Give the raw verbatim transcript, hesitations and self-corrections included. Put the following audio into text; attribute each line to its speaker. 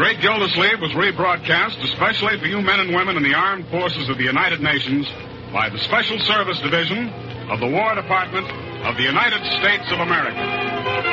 Speaker 1: Great Gildersleeve was rebroadcast especially for you men and women in the armed forces of the United Nations by the Special Service Division of the War Department of the United States of America.